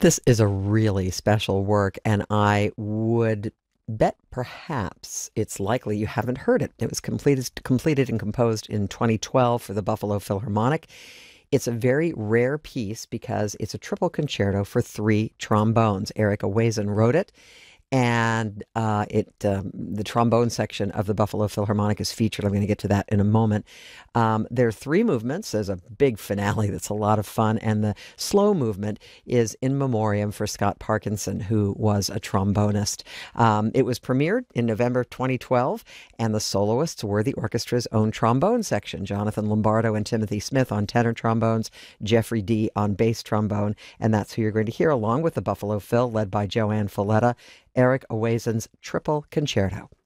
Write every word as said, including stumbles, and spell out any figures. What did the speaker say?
This is a really special work, and I would bet perhaps it's likely you haven't heard it. It was completed, completed and composed in twenty twelve for the Buffalo Philharmonic. It's a very rare piece because it's a triple concerto for three trombones. Eric Owazen wrote it, and uh, it um, the trombone section of the Buffalo Philharmonic is featured. I'm going to get to that in a moment. Um, there are three movements. There's a big finale that's a lot of fun, and the slow movement is in memoriam for Scott Parkinson, who was a trombonist. Um, it was premiered in November twenty twelve, and the soloists were the orchestra's own trombone section: Jonathan Lombardo and Timothy Smith on tenor trombones, Jeffrey Dee on bass trombone, and that's who you're going to hear along with the Buffalo Phil, led by Joanne Falletta, Eric Owazen's Triple Concerto.